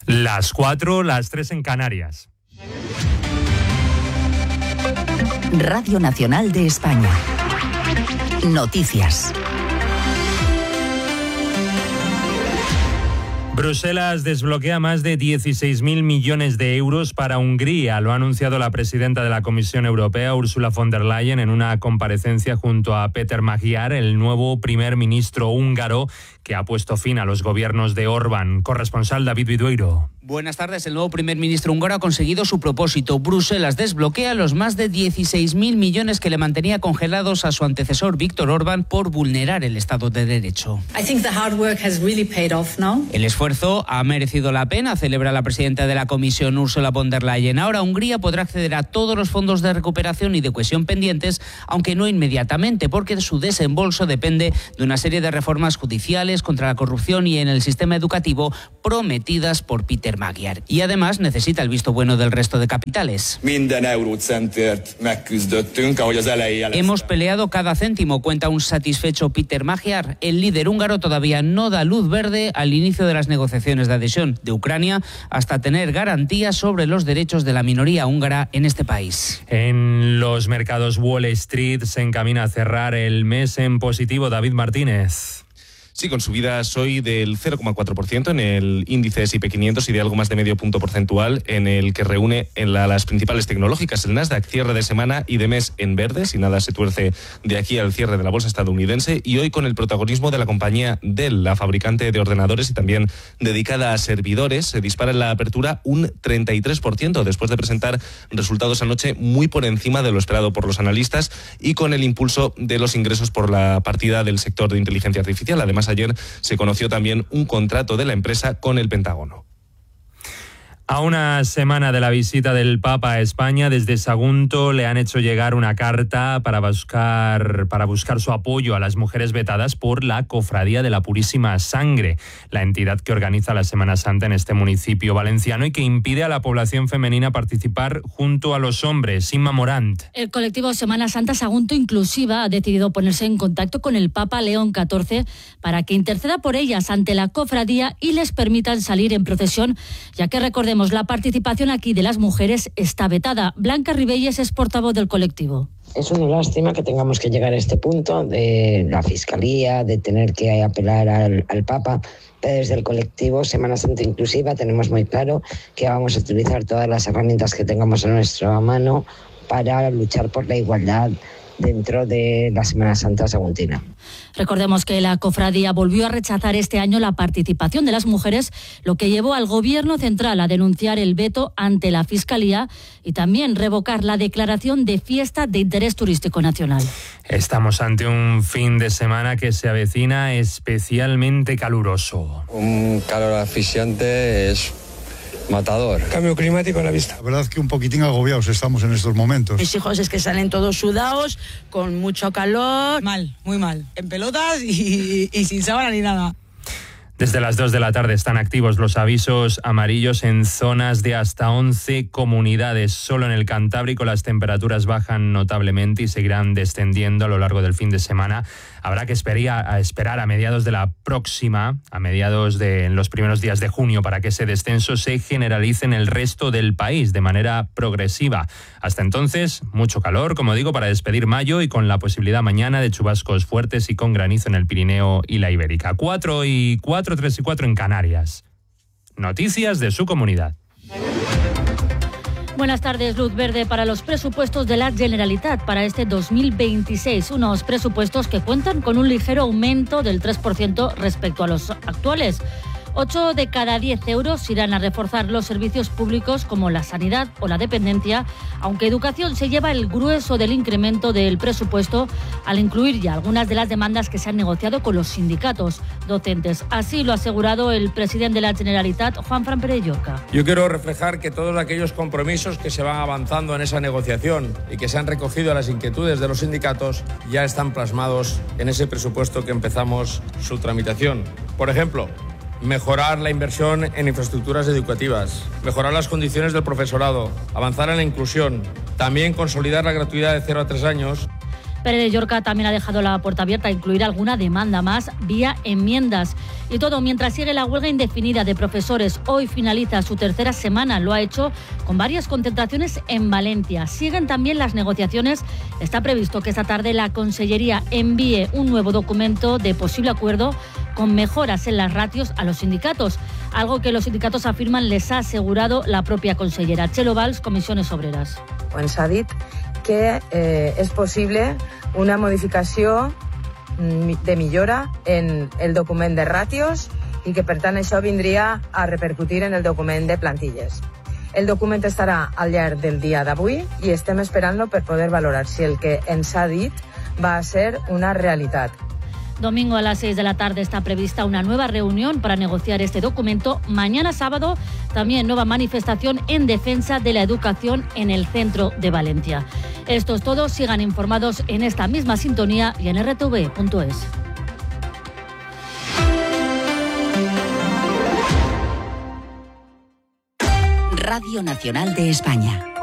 Las 4, las 3 en Canarias. Radio Nacional de España. Noticias. Bruselas desbloquea más de 16.000 millones de euros para Hungría. Lo ha anunciado la presidenta de la Comisión Europea, Ursula von der Leyen, en una comparecencia junto a Péter Magyar, el nuevo primer ministro húngaro, que ha puesto fin a los gobiernos de Orbán. Corresponsal David Vidueiro. Buenas tardes. El nuevo primer ministro húngaro ha conseguido su propósito. Bruselas desbloquea los más de 16.000 millones que le mantenía congelados a su antecesor Viktor Orbán por vulnerar el Estado de Derecho. El esfuerzo ha merecido la pena, celebra la presidenta de la Comisión, Ursula von der Leyen. Ahora Hungría podrá acceder a todos los fondos de recuperación y de cohesión pendientes, aunque no inmediatamente, porque su desembolso depende de una serie de reformas judiciales contra la corrupción y en el sistema educativo prometidas por Péter Magyar. Y además necesita el visto bueno del resto de capitales. Hemos peleado cada céntimo, cuenta un satisfecho Péter Magyar. El líder húngaro todavía no da luz verde al inicio de las negociaciones de adhesión de Ucrania hasta tener garantías sobre los derechos de la minoría húngara en este país. En los mercados Wall Street se encamina a cerrar el mes en positivo. David Martínez. Sí, con subidas hoy del 0,4% en el índice S&P 500 y de algo más de medio punto porcentual en el que reúne las principales tecnológicas. El Nasdaq cierre de semana y de mes en verde, si nada se tuerce de aquí al cierre de la bolsa estadounidense, y hoy con el protagonismo de la compañía Dell, la fabricante de ordenadores y también dedicada a servidores. Se dispara en la apertura un 33% después de presentar resultados anoche muy por encima de lo esperado por los analistas y con el impulso de los ingresos por la partida del sector de inteligencia artificial. Además, ayer se conoció también un contrato de la empresa con el Pentágono. A una semana de la visita del Papa a España, desde Sagunto le han hecho llegar una carta para buscar su apoyo a las mujeres vetadas por la Cofradía de la Purísima Sangre, la entidad que organiza la Semana Santa en este municipio valenciano y que impide a la población femenina participar junto a los hombres. Inma Morant. El colectivo Semana Santa Sagunto Inclusiva ha decidido ponerse en contacto con el Papa León XIV para que interceda por ellas ante la cofradía y les permitan salir en procesión, ya que recordemos, la participación aquí de las mujeres está vetada. Blanca Ribelles es portavoz del colectivo. Es una lástima que tengamos que llegar a este punto de la Fiscalía, de tener que apelar al Papa. Desde el colectivo Semana Santa Inclusiva tenemos muy claro que vamos a utilizar todas las herramientas que tengamos a nuestra mano para luchar por la igualdad dentro de la Semana Santa saguntina. Recordemos que la cofradía volvió a rechazar este año la participación de las mujeres, lo que llevó al Gobierno central a denunciar el veto ante la Fiscalía y también revocar la declaración de fiesta de interés turístico nacional. Estamos ante un fin de semana que se avecina especialmente caluroso. Un calor asfixiante es matador. Cambio climático a la vista. La verdad es que un poquitín agobiados estamos en estos momentos. Mis hijos es que salen todos sudados, con mucho calor. Mal, muy mal. En pelotas y sin sábana ni nada. Desde las 2 de la tarde están activos los avisos amarillos en zonas de hasta 11 comunidades. Solo en el Cantábrico las temperaturas bajan notablemente y seguirán descendiendo a lo largo del fin de semana. Habrá que esperar a mediados de la próxima, en los primeros días de junio, para que ese descenso se generalice en el resto del país de manera progresiva. Hasta entonces, mucho calor, como digo, para despedir mayo y con la posibilidad mañana de chubascos fuertes y con granizo en el Pirineo y la Ibérica. 4 y 4, 3 y 4 en Canarias. Noticias de su comunidad. Buenas tardes. Luz verde para los presupuestos de la Generalitat para este 2026. Unos presupuestos que cuentan con un ligero aumento del 3% respecto a los actuales. 8 de cada 10 euros irán a reforzar los servicios públicos como la sanidad o la dependencia, aunque educación se lleva el grueso del incremento del presupuesto al incluir ya algunas de las demandas que se han negociado con los sindicatos docentes. Así lo ha asegurado el presidente de la Generalitat, Juanfran Pérez Llorca. Yo quiero reflejar que todos aquellos compromisos que se van avanzando en esa negociación y que se han recogido a las inquietudes de los sindicatos ya están plasmados en ese presupuesto que empezamos su tramitación. Por ejemplo, mejorar la inversión en infraestructuras educativas, mejorar las condiciones del profesorado, avanzar en la inclusión, también consolidar la gratuidad de 0 a 3 años. Pere de Llorca también ha dejado la puerta abierta a incluir alguna demanda más vía enmiendas. Y todo mientras sigue la huelga indefinida de profesores. Hoy finaliza su tercera semana. Lo ha hecho con varias concentraciones en Valencia. Siguen también las negociaciones. Está previsto que esta tarde la Consellería envíe un nuevo documento de posible acuerdo con mejoras en las ratios a los sindicatos. Algo que los sindicatos afirman les ha asegurado la propia consellera. Txelo Valls, Comissiones Obreres. Ens ha dit que és possible una modificació de millora en el document de ràtios i que, per tant, això vindria a repercutir en el document de plantilles. El document estarà al llarg del dia d'avui i estem esperant-lo per poder valorar si el que ens ha dit va a ser una realitat. Domingo a las 6 de la tarde está prevista una nueva reunión para negociar este documento. Mañana sábado también nueva manifestación en defensa de la educación en el centro de Valencia. Esto es todo. Sigan informados en esta misma sintonía y en rtv.es. Radio Nacional de España.